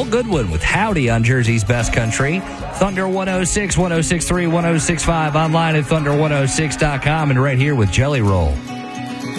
Joel Goodwin with Howdy on Jersey's Best Country. Thunder 106, 106.3, 106.5, online at thunder106.com, and right here with Jelly Roll.